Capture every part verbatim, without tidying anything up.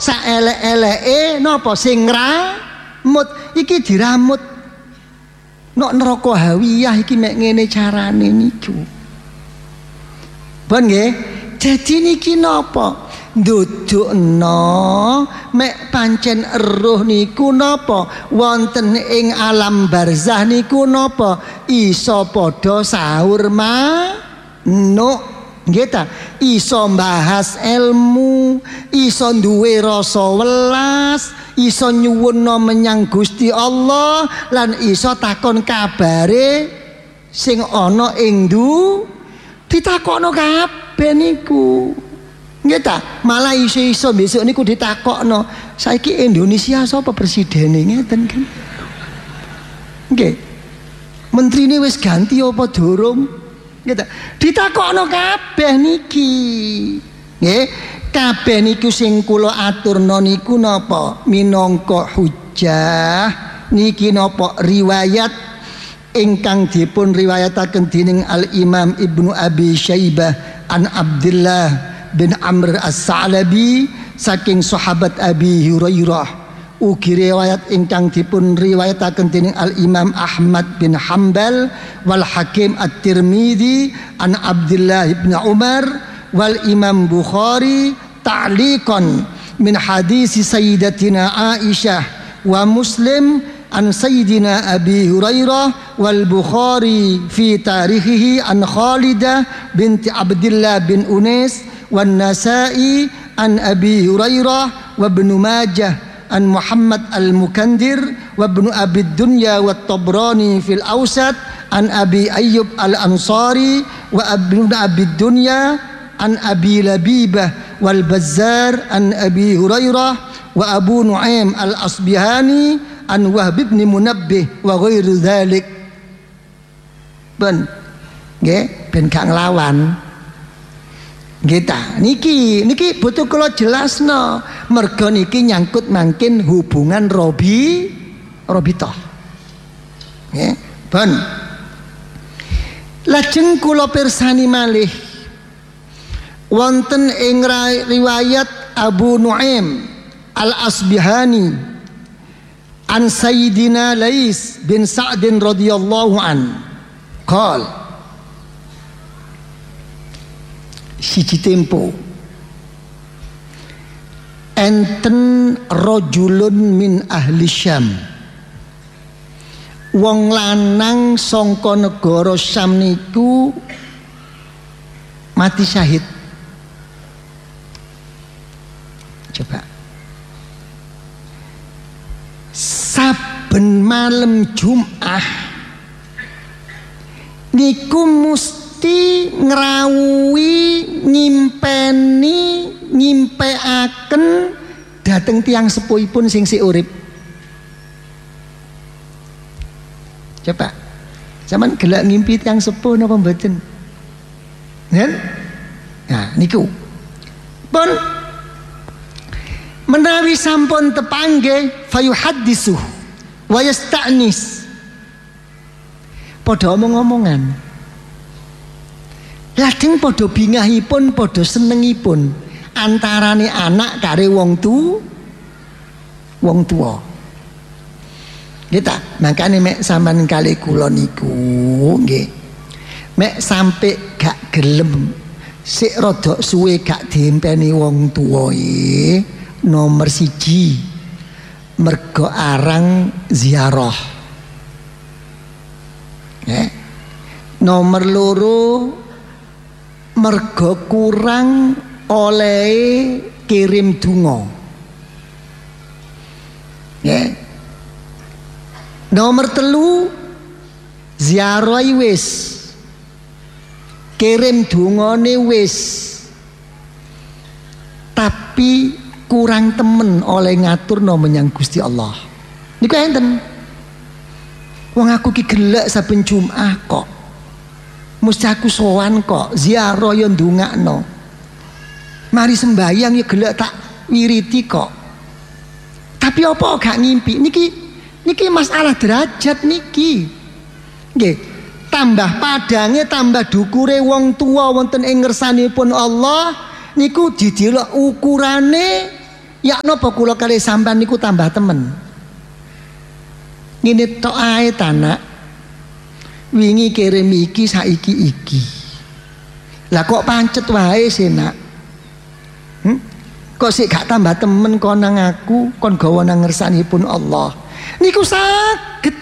saelek-eleke napa sing ngramut iki diramut nok neraka hawiyah iki mek ngene carane niku. Pun nggih, dadi niki napa ndudukno mek pancen eruh niku napa wonten ing alam barzah niku napa iso padha sahur manuk nggih ta, iso bahas ilmu, iso duwe rasa welas, iso nyuwunna menyang Gusti Allah lan iso takon kabare sing ana ing ndu ditakokno kabeh niku. Nggih ta, malah iso-iso besok niku ditakokno, saiki Indonesia sapa presidene ngeten kan. Nggih. Mentrine wis ganti apa durung? Nggih ta. Ditakokno kabeh niki. Nggih, kabeh niku sing kula aturna niku napa? Minangka hujjah niki napa riwayat ingkang dipun riwayataken dening Al-Imam Ibnu Abi Syaibah an Abdullah bin Amr As-Sa'labi saking sahabat Abi Hurairah. Ugi riwayat ingkang dipun riwayataken dening Al-Imam Ahmad bin Hanbal wal Hakim At-Tirmidzi an Abdullah bin Umar wal Imam Bukhari ta'liqan min hadis Sayyidatina Aisyah wa Muslim an Sayyidina Abi Hurairah wal Bukhari fi tarikhihi an Khalidah binti Abdullah bin Unais wan Nasa'i an Abi Hurairah wa Ibnu Majah an Muhammad al-Mukandir wa Ibnu Abi Dunya wa Tabrani fil Awsat an Abi Ayyub al-Ansari wa Ibnu Abi Dunya an Abi Labibah wal Bazzar an Abi Hurairah wa Abu Nu'aim al-Asbihani an Wahb bin Munabbih wa ghairu dzalik. Ben nggih ben gak nglawan. Kita niki niki butuh kula jelasno mergo niki nyangkut mangkin hubungan robi robitoh nggih ben lajeng kula pirsani malih wonten ing riwayat Abu Nu'aim Al-Asbihani an Sayyidina Lais bin Sa'din radhiyallahu an qala siji tempo enten rajulun min ahli Syam, wong lanang sangka negara Syam niku mati syahid. Coba saben malam Jumat niku mesti ngrawuhi nyimpeni nyimpeaken dateng tiang sepuhipun sing si urip. Coba zaman gelak ngimpi tiang sepuh napa mboten? Kan? Nah niku pun menawi sampun tepangge fayuhaddisu wa yasta'nis, padha omong-omongan. Lajeng padha bingahipun padha senengipun antarane anak kare wong tu wong tuwa. Nggih ta, makane mek sampean kali kula niku nggih. Mek sampe gak gelem sik rada suwe gak diempeni wong tuwae nomor siji mergo arang ziarah. Nggih. Nomor loro mergo kurang oleh kirim donga. Nggih. Nomor telu ziarah wis, kirim dongane wis, tapi kurang temen oleh ngaturno menyang Gusti Allah. Niku enten. Wong aku ki gelek saben Jumat kok. Mesti aku sowan kok, ziarah yo ndongakno. Mari sembayang ya gelek tak wiriti kok. Tapi apa gak ngimpi? Niki niki masalah derajat niki. Nggih, tambah padange tambah dukure wong tua wonten ing ngersanipun Allah niku didelok ukurane Ya napa kula kali sampean niku tambah temen. Ngene tok ae tanak. Wingi kirim iki saiki iki. Lah kok pancet wae sih nak. Hmm? Kok sik gak tambah temen kon nang aku, kon gawa nang ngersanipun Allah. Niku saged.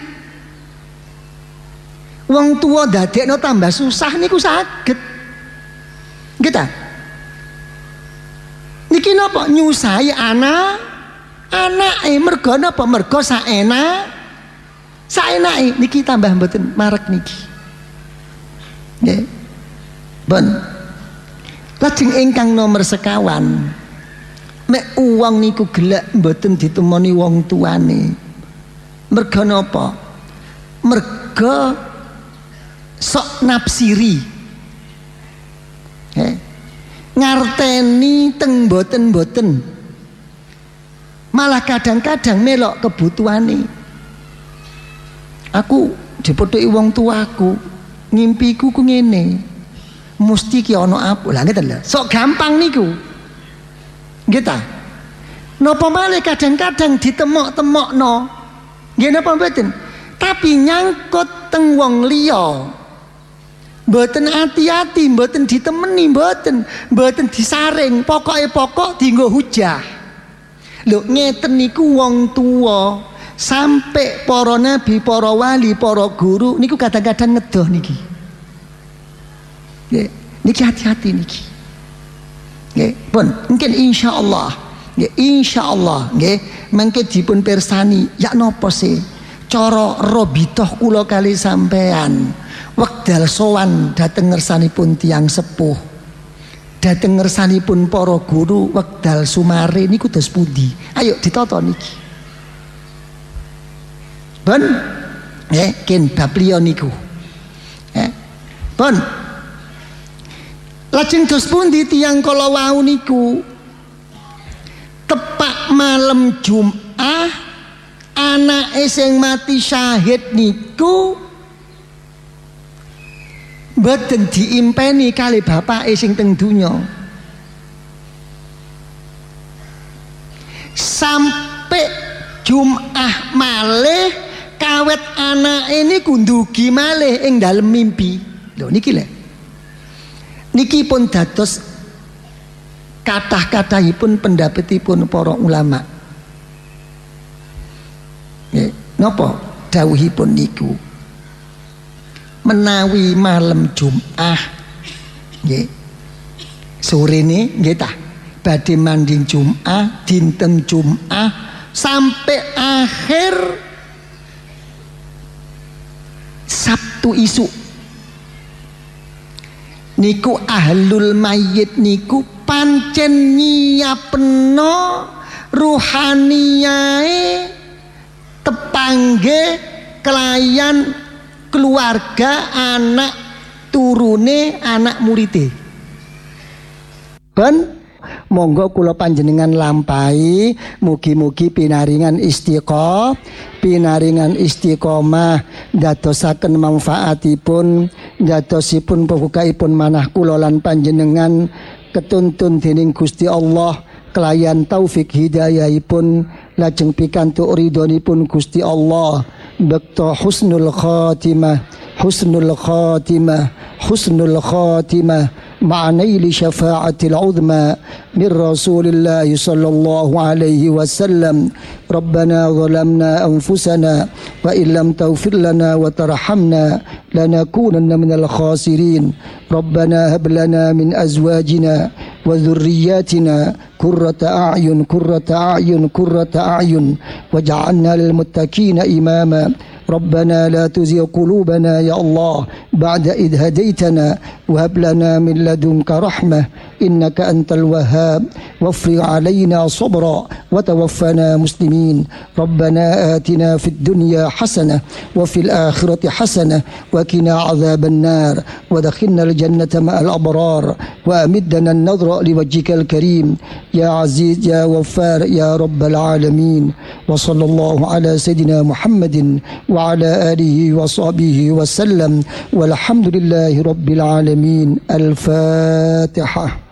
Wong tua dadekno tambah susah niku saged. Nggih ta? Niki napa nyusahi anak anake mergo napa mergo saenak saenake niki tambah mboten marek niki nggih bon lajeng ingkang nomor sekawan mek uang niku gelek mboten ditemoni wong tuane mergo napa mergo sok nafsiri nggih ngarteni teng boten-boten malah kadang-kadang melok kebutuhane. Aku dipothoki wong tuaku ngimpiku ku ngene mesti ki ana apa lah ngeten lho sok gampang niku nggih ta napa malih kadang-kadang ditemok-temokno nggih napa mboten tapi nyangkut teng wong liya mboten hati-hati, mboten ditemeni, mboten, mboten disaring, pokoke pokok dienggo hujah. Lho ngeten niku wong tua, sampai para nabi, para wali, para guru niku kadang-kadang ngedoh niki. Nggih, niki hati-hati niki. Nggih, pun mungkin insyaallah, nggih insyaallah nggih mangke dipun pirsani ya napa sih cara robitoh kula kali sampean. Wekdal sowan dhateng ngersanipun tiyang sepuh dhateng ngersanipun para guru wekdal sumare niku dos pundi ayo ditata niki ben nggih ken bab liya niku eh ben lajeng dos pundi tiyang kala wau niku tepak malam Jumat anake sing mati syahid niku mboten diimpeni kali bapake sing teng donya sampai Jumat malih kawet anake niku ndugi malih ing dalem mimpi lho niki lho niki pun dados kathah-kathahipun pendapatipun para ulama nggih napa dawuhipun niku menawi malam Jumat nggih sorene nggih tah badhe mandi Jumat dinten Jumat sampai akhir Sabtu isuk niku ahlul mayit niku pancen nyiapno ruhaniyae tepangge kelayan keluarga anak turune anak muride ben monggo kula panjenengan lampahi mugi-mugi pinaringan istiqomah pinaringan istiqomah dadosaken manfaatipun dadosipun pembukaipun manah kula lan panjenengan ketuntun dening Gusti Allah kelayan taufik hidayahipun lajeng pikantuk ridhonipun Gusti Allah bekto husnul khatimah husnul khatimah husnul khatimah ma'naili syafa'atil uzma min Rasulillah sallallahu alaihi wasallam Rabbana zalamna anfusana wa illam taghfir lana wa tarhamna lanakunanna minal khasirin Rabbana hab lana min azwajina wa dhurriyyatina qurrata a'yun qurrata a'yun qurrata a'yun waj'alna lil muttaqina imama ربنا لا تزغ قلوبنا يا الله بعد إذ هديتنا وهب لنا من لدنك رحمة إنك أنت الوهاب وافرغ علينا صبرا وتوفنا مسلمين ربنا آتنا في الدنيا حسنة وفي الآخرة حسنة وقنا عذاب النار ودخلنا الجنة مع الأبرار وأمدنا النظر لوجهك الكريم يا عزيز يا غفار يا رب العالمين وصلى الله على سيدنا محمد وعلى آله وصحبه وسلم والحمد لله رب العالمين الفاتحة.